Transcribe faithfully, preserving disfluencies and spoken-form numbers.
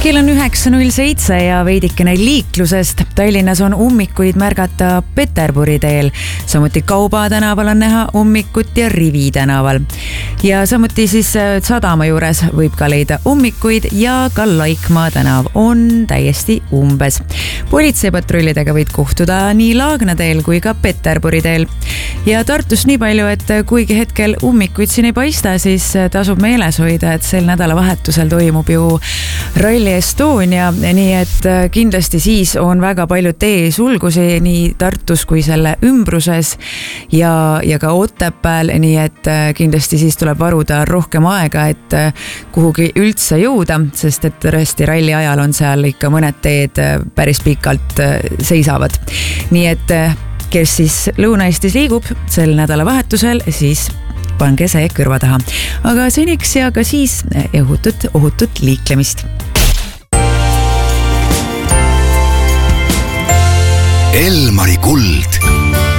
Kell on üheksa null seitse ja veidikene liiklusest. Tallinnas on ummikuid märgata Peterburi teel. Samuti Kauba tänaval on näha ummikut ja Rivi tänaval. Ja samuti siis Sadama juures võib ka leida ummikuid ja ka Laikmaa tänav on täiesti umbes. Politseipatrullidega võid kohtuda nii Laagna teel kui ka Peterburi teel. Ja Tartust nii palju, et kuigi hetkel ummikuid siin ei paista, siis tasub meeles hoida, et sel nädalavahetusel toimub ju Rally Estonia, nii et kindlasti siis on väga palju teesulgusi nii Tartus kui selle ümbruses ja, ja ka Otepääl, nii et kindlasti siis tuleb varuda rohkem aega, et kuhugi üldse jõuda, sest et resti ralli ajal on seal ikka mõned teed päris pikalt seisavad. Nii et kes siis Lõuna-Eestis liigub sel nädalavahetusel, siis pange see kõrva taha. Aga seniks ja ka siis ohutut, ohutut liiklemist. Elmari kuld.